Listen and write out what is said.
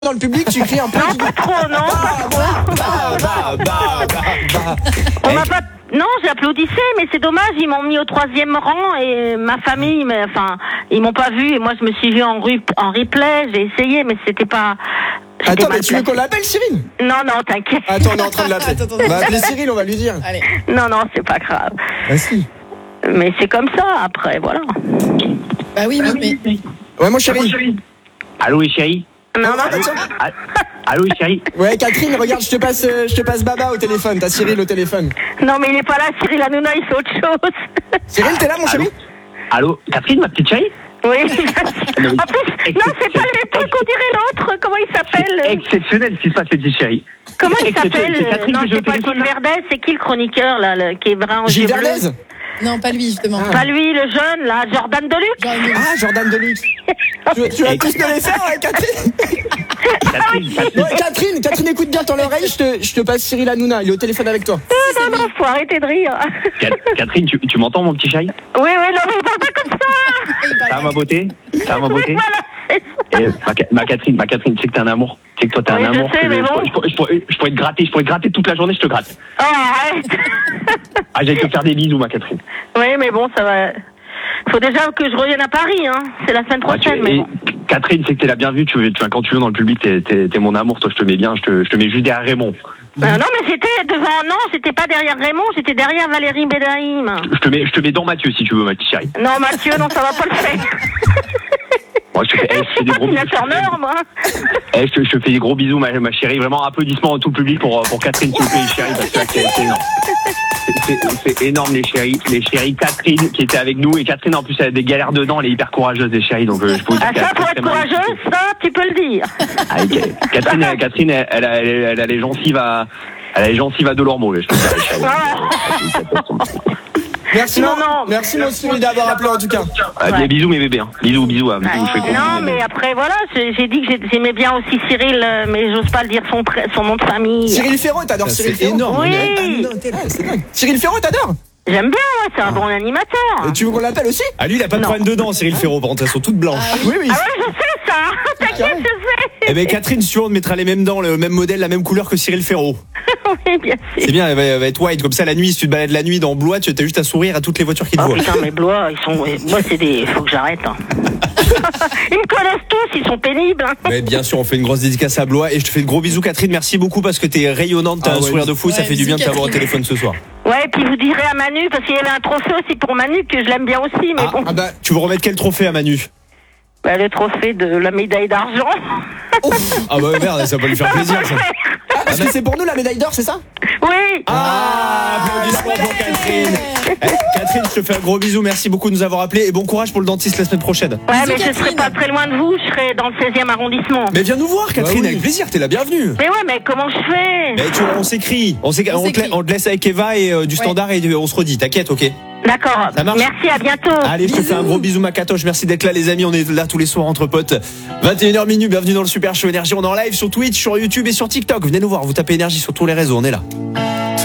Dans le public, tu cries un peu. Non, pas trop, non, pas trop. On m'a pas... Non, j'applaudissais, mais c'est dommage, ils m'ont mis au 3e rang et ma famille, ils m'ont pas vu et moi je me suis vue en replay, j'ai essayé, mais c'était pas... Attends, mais tu veux qu'on l'appelle, Cyril? Non, t'inquiète. Attends, on est en train de l'appeler. On va appeler Cyril, on va lui dire. Allez. Non, c'est pas grave. Ah si. Mais c'est comme ça, après, voilà. Bah oui, mais... Ouais, mon chéri. Allô, chérie. Non, Allô, chérie. Ouais, Catherine, regarde, je te passe Baba au téléphone. T'as Cyril au téléphone. non, mais il est pas là, Cyril Hanouna, il fait autre chose. Cyril, t'es là, mon chéri? Allô, Catherine, ma petite chérie. Oui. En plus, non, c'est pas le même truc, on dirait l'autre. Comment il s'appelle? Exceptionnel ce qui se passe, petite chérie. Comment il Exceptionnel. C'est s'appelle? Catherine Non, que j'ai c'est au pas téléphone, Gilles là. Verdez, c'est qui le chroniqueur, là, qui est brun aux Gilles yeux bleus? Verdez? Non, pas lui, justement. Pas lui, le jeune, là, Jordan Deluxe. Ah, Jordan Deluxe. Tu vas tous me les faire, ouais, Catherine? Ouais, Catherine, écoute bien dans l'oreille, je te passe Cyril Hanouna, il est au téléphone avec toi. Non, faut arrêter de rire. Catherine, tu m'entends, mon petit chéri? Oui, non, mais parle pas comme ça. Ça va, ma beauté? Ça va, ma beauté? Oui, voilà, c'est ça. Eh, ma Catherine, tu sais que t'es un amour. Tu sais que toi, t'es Oui, un je amour. sais, mais bon. Je pourrais te gratter toute la journée, je te gratte. Oh, arrête. Ah, j'allais te faire des bisous, ma Catherine. Oui, mais bon, ça va. Faut déjà que je revienne à Paris, hein. C'est la semaine prochaine, mais bon. Catherine, c'est que t'es la bienvenue, quand tu veux dans le public, t'es mon amour, toi je te mets bien, je te mets juste derrière Raymond. Non, mais j'étais devant, non, j'étais pas derrière Raymond, j'étais derrière Valérie Bédaïm. Je te mets dans Mathieu si tu veux, ma petite chérie. Non, Mathieu, non, ça va pas le faire. Moi, je te fais des gros bisous. Moi. Je te fais des gros bisous, ma chérie. Vraiment, applaudissements à tout le public pour Catherine, s'il vous plaît, chérie, parce que c'est énorme. C'est énorme, les chéris. Catherine qui était avec nous, et Catherine, en plus, elle a des galères dedans, elle est hyper courageuse, les chéris, donc je peux vous dire Ah, ça, pour être courageuse, ça, tu peux le dire. Ah, Catherine, elle a les gencives à de l'ormeau, je peux dire, les chéris. Merci, Non. Merci, mon Cyril, d'avoir appelé en tout cas. Ouais. Bisous, mes bébés. Hein. Bisous. Je fais gros Non, mais après, voilà, j'ai dit que j'aimais bien aussi Cyril, mais j'ose pas le dire son nom de famille. Cyril Ferraud, t'adores Cyril Ferraud? énorme. Oui. C'est dingue. Cyril Ferraud, t'adores? J'aime bien, ouais, c'est un bon animateur. Et tu veux qu'on l'appelle aussi? Ah, lui, il a pas de problème dedans, Cyril Ferraud. Par contre, elles sont toutes blanches. Oui. Ah ouais, je sais ça. T'inquiète, je sais. Eh ben, Catherine, si tu veux, on te mettra les mêmes dents, le même modèle, la même couleur que Cyril Ferraud. Oui, bien sûr. C'est bien, elle va être white. Comme ça, la nuit, si tu te balades la nuit dans Blois, tu as juste à sourire à toutes les voitures qui te Oh voient. putain, mes Blois, ils sont... Moi, c'est des... Faut que j'arrête. Hein. Ils me connaissent tous, ils sont pénibles. Hein. Mais bien sûr, on fait une grosse dédicace à Blois. Et je te fais de gros bisous, Catherine. Merci beaucoup parce que t'es rayonnante, t'as un sourire de fou. Ça fait du bien de t'avoir au téléphone ce soir. Ouais, et puis vous direz à Manu, parce qu'il y avait un trophée aussi pour Manu, que je l'aime bien aussi, mais bon. Ah bah, Tu veux remettre quel trophée à Manu? Bah, le trophée de la médaille d'argent. Ah bah merde, ça va lui faire plaisir ça. parce que c'est pour nous la médaille d'or, c'est ça? Oui. Ah, applaudissements pour Catherine. Catherine, je te fais un gros bisou. Merci beaucoup de nous avoir appelés et bon courage pour le dentiste la semaine prochaine. Ouais, mais je serai pas très loin de vous, je serai dans le 16e arrondissement. Mais viens nous voir, Catherine, Bah oui. avec plaisir. T'es la bienvenue. Mais ouais, mais comment je fais? Mais on s'écrit. On te laisse avec Eva et du standard et on se redit. T'inquiète, ok? D'accord. Ça marche. Merci, à bientôt. Allez, je te fais un gros bisou, ma catoche. Merci d'être là, les amis. On est là tous les soirs entre potes. 21h minuit. Bienvenue dans le Super Show Énergie. On est en live sur Twitch, sur YouTube et sur TikTok. Venez nous voir. Vous tapez Énergie sur tous les réseaux. On est là.